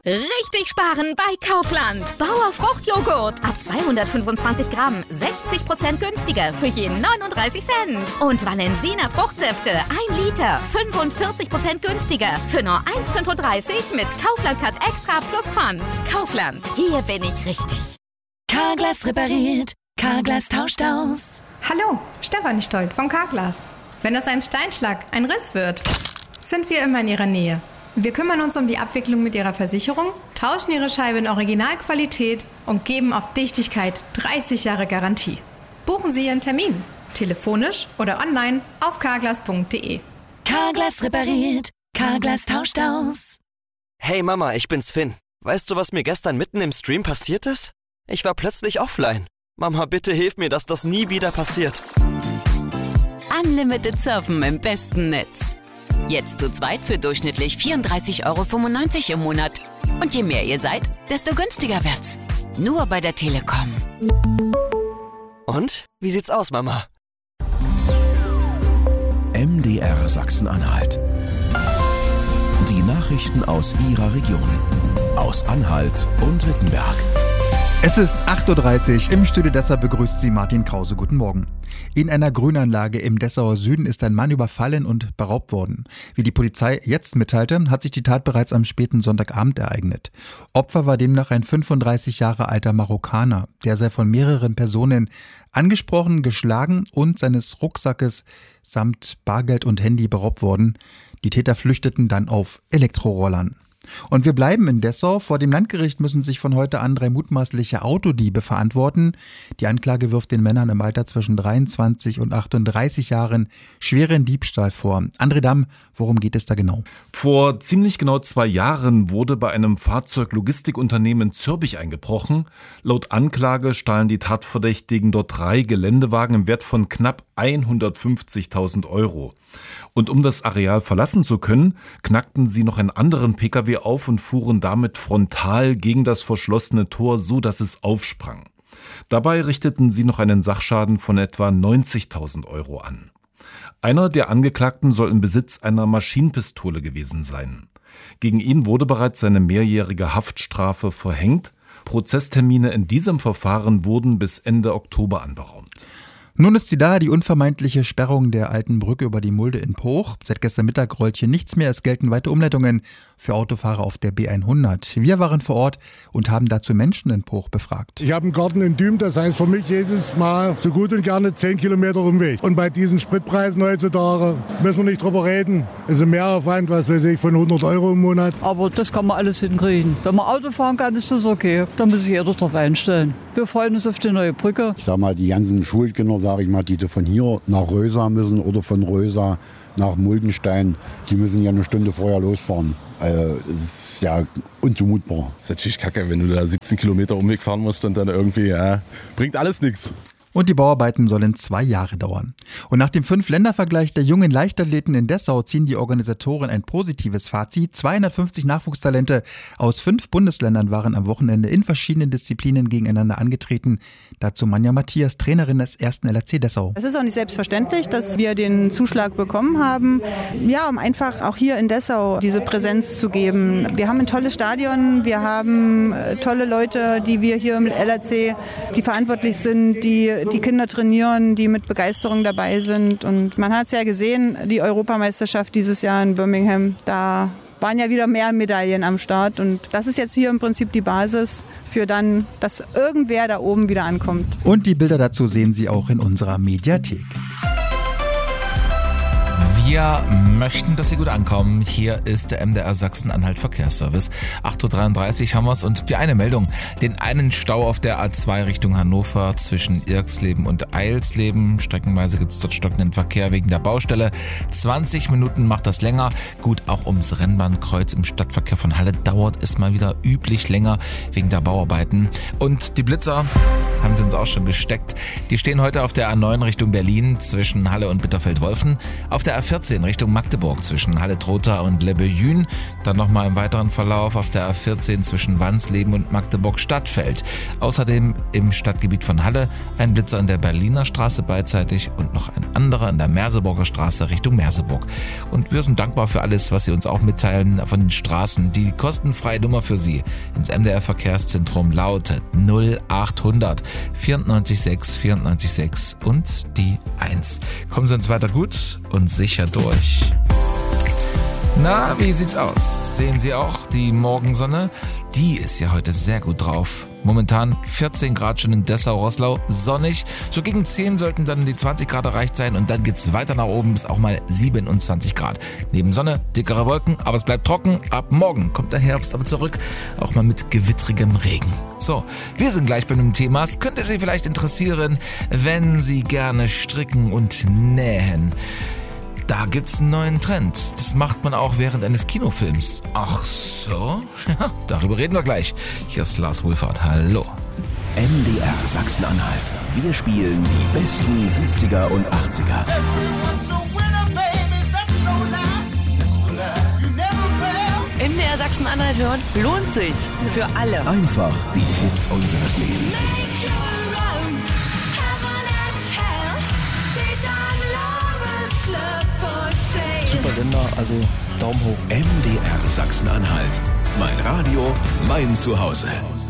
Richtig sparen bei Kaufland. Bauer Fruchtjoghurt ab 225 Gramm, 60% günstiger für je 39 Cent. Und Valensina Fruchtsäfte 1 Liter, 45% günstiger für nur 1,35 mit Kaufland Cut Extra plus Pfand. Kaufland, hier bin ich richtig. Carglass repariert, Carglass tauscht aus. Hallo, Stefanie Stolt von Carglass. Wenn aus einem Steinschlag ein Riss wird, sind wir immer in Ihrer Nähe. Wir kümmern uns um die Abwicklung mit Ihrer Versicherung, tauschen Ihre Scheibe in Originalqualität und geben auf Dichtigkeit 30 Jahre Garantie. Buchen Sie Ihren Termin, telefonisch oder online auf carglass.de. Carglass repariert, Carglass tauscht aus. Hey Mama, ich bin's Finn. Weißt du, was mir gestern mitten im Stream passiert ist? Ich war plötzlich offline. Mama, bitte hilf mir, dass das nie wieder passiert. Unlimited Surfen im besten Netz. Jetzt zu zweit für durchschnittlich 34,95 € im Monat. Und je mehr ihr seid, desto günstiger wird's. Nur bei der Telekom. Und? Wie sieht's aus, Mama? MDR Sachsen-Anhalt. Die Nachrichten aus Ihrer Region. Aus Anhalt und Wittenberg. Es ist 8:30 Uhr, im Studio Dessau begrüßt Sie Martin Krause. Guten Morgen. In einer Grünanlage im Dessauer Süden ist ein Mann überfallen und beraubt worden. Wie die Polizei jetzt mitteilte, hat sich die Tat bereits am späten Sonntagabend ereignet. Opfer war demnach ein 35 Jahre alter Marokkaner. Der sei von mehreren Personen angesprochen, geschlagen und seines Rucksackes samt Bargeld und Handy beraubt worden. Die Täter flüchteten dann auf Elektrorollern. Und wir bleiben in Dessau. Vor dem Landgericht müssen sich von heute an 3 mutmaßliche Autodiebe verantworten. Die Anklage wirft den Männern im Alter zwischen 23 und 38 Jahren schweren Diebstahl vor. André Damm, worum geht es da genau? Vor ziemlich genau 2 Jahren wurde bei einem Fahrzeuglogistikunternehmen in Zürbich eingebrochen. Laut Anklage stahlen die Tatverdächtigen dort 3 Geländewagen im Wert von knapp 150.000 €. Und um das Areal verlassen zu können, knackten sie noch einen anderen Pkw auf und fuhren damit frontal gegen das verschlossene Tor, so dass es aufsprang. Dabei richteten sie noch einen Sachschaden von etwa 90.000 € an. Einer der Angeklagten soll im Besitz einer Maschinenpistole gewesen sein. Gegen ihn wurde bereits eine mehrjährige Haftstrafe verhängt. Prozesstermine in diesem Verfahren wurden bis Ende Oktober anberaumt. Nun ist sie da, die unvermeidliche Sperrung der alten Brücke über die Mulde in Poch. Seit gestern Mittag rollt hier nichts mehr. Es gelten weitere Umleitungen für Autofahrer auf der B100. Wir waren vor Ort und haben dazu Menschen in Poch befragt. Ich habe einen Garten in Düm, das heißt für mich jedes Mal so gut und gerne 10 Kilometer Umweg. Und bei diesen Spritpreisen heutzutage müssen wir nicht drüber reden. Es ist ein Mehraufwand, was weiß ich, von 100 € im Monat. Aber das kann man alles hinkriegen. Wenn man Auto fahren kann, ist das okay. Da muss sich jeder drauf einstellen. Wir freuen uns auf die neue Brücke. Ich sag mal, die ganzen Schulkinder, sage ich mal, die von hier nach Rösa müssen oder von Rösa nach Muldenstein, die müssen ja eine Stunde vorher losfahren. Also, es ist ja unzumutbar. Das ist natürlich kacke, wenn du da 17 Kilometer Umweg fahren musst und dann irgendwie, bringt alles nichts. Und die Bauarbeiten sollen 2 Jahre dauern. Und nach dem 5-Länder-Vergleich der jungen Leichtathleten in Dessau ziehen die Organisatoren ein positives Fazit. 250 Nachwuchstalente aus 5 Bundesländern waren am Wochenende in verschiedenen Disziplinen gegeneinander angetreten. Dazu Manja Matthias, Trainerin des 1. LRC Dessau. Es ist auch nicht selbstverständlich, dass wir den Zuschlag bekommen haben, ja, um einfach auch hier in Dessau diese Präsenz zu geben. Wir haben ein tolles Stadion, wir haben tolle Leute, die wir hier im LRC, die verantwortlich sind, die Kinder trainieren, die mit Begeisterung dabei sind. Und man hat es ja gesehen, die Europameisterschaft dieses Jahr in Birmingham, da waren ja wieder mehr Medaillen am Start. Und das ist jetzt hier im Prinzip die Basis für dann, dass irgendwer da oben wieder ankommt. Und die Bilder dazu sehen Sie auch in unserer Mediathek. Wir möchten, dass Sie gut ankommen. Hier ist der MDR Sachsen-Anhalt Verkehrsservice. 8:33 Uhr haben wir es und die eine Meldung. Den einen Stau auf der A2 Richtung Hannover zwischen Irxleben und Eilsleben. Streckenweise gibt es dort stockenden Verkehr wegen der Baustelle. 20 Minuten macht das länger. Gut, auch ums Rennbahnkreuz im Stadtverkehr von Halle dauert es mal wieder üblich länger wegen der Bauarbeiten. Und die Blitzer haben sie uns auch schon gesteckt. Die stehen heute auf der A9 Richtung Berlin zwischen Halle und Bitterfeld-Wolfen. Auf der A14 A14 Richtung Magdeburg zwischen Halle-Trotha und Lebbe-Jün. Dann nochmal im weiteren Verlauf auf der A14 zwischen Wansleben und Magdeburg-Stadtfeld. Außerdem im Stadtgebiet von Halle ein Blitzer in der Berliner Straße beidseitig und noch ein anderer in der Merseburger Straße Richtung Merseburg. Und wir sind dankbar für alles, was Sie uns auch mitteilen von den Straßen. Die kostenfreie Nummer für Sie ins MDR-Verkehrszentrum lautet 0800 94 6 94 6 und die 1. Kommen Sie uns weiter gut und sicher durch. Na, wie sieht's aus? Sehen Sie auch die Morgensonne? Die ist ja heute sehr gut drauf. Momentan 14 Grad schon in Dessau-Roßlau, sonnig. So gegen 10 sollten dann die 20 Grad erreicht sein und dann geht's weiter nach oben bis auch mal 27 Grad. Neben Sonne, dickere Wolken, aber es bleibt trocken. Ab morgen kommt der Herbst aber zurück, auch mal mit gewittrigem Regen. So, wir sind gleich bei einem Thema. Es könnte Sie vielleicht interessieren, wenn Sie gerne stricken und nähen. Da gibt's einen neuen Trend. Das macht man auch während eines Kinofilms. Ach so? Ja, darüber reden wir gleich. Hier ist Lars Wohlfahrt. Hallo. MDR Sachsen-Anhalt. Wir spielen die besten 70er und 80er. MDR Sachsen-Anhalt hören lohnt sich. Für alle. Einfach die Hits unseres Lebens. Super Sender, also Daumen hoch. MDR Sachsen-Anhalt. Mein Radio, mein Zuhause.